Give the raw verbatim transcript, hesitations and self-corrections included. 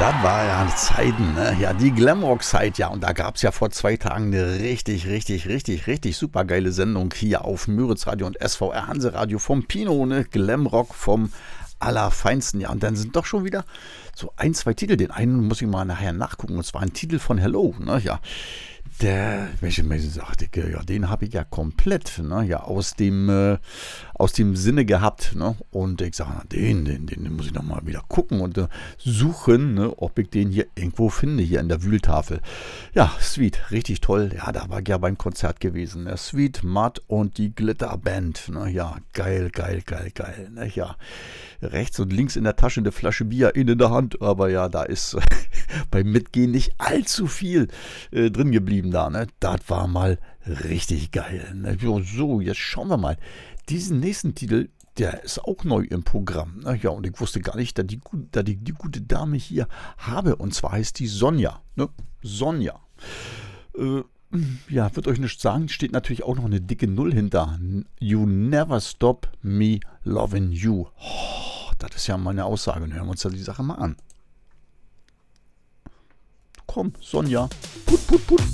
das war ja Zeiten, ne? Ja, die Glamrock-Zeit, ja. Und da gab es ja vor zwei Tagen eine richtig, richtig, richtig, richtig super geile Sendung hier auf Müritz Radio und S V R Hanse Radio vom Pino, ne? Glamrock vom Allerfeinsten. Ja, und dann sind doch schon wieder so ein, zwei Titel. Den einen muss ich mal nachher nachgucken. Und zwar ein Titel von Hello, ne? Ja. Der, welche, welche sagte, ja, den habe ich ja komplett, ne, ja, aus dem, äh, aus dem Sinne gehabt, ne, und ich sage, den, den, den muss ich noch mal wieder gucken und äh, suchen, ne, ob ich den hier irgendwo finde, hier in der Wühltafel. Ja, Sweet, richtig toll, ja, da war ich ja beim Konzert gewesen, ne? Sweet, Mud und die Glitter Band, ne, ja, geil, geil, geil, geil, ne, ja, rechts und links in der Tasche eine Flasche Bier, in der Hand, aber ja, da ist beim Mitgehen nicht allzu viel äh, drin geblieben da, ne? Das war mal richtig geil. Ne? So, jetzt schauen wir mal. Diesen nächsten Titel, der ist auch neu im Programm. Ne? Ja, und ich wusste gar nicht, dass die, dass die, die gute Dame hier habe. Und zwar heißt die Sonja. Ne? Sonja. Äh, ja, wird euch nichts sagen. Steht natürlich auch noch eine dicke Null hinter. You never stop me loving you. Oh, das ist ja mal eine Aussage. Und hören wir uns da die Sache mal an. Komm, Sonja. Put, put, put.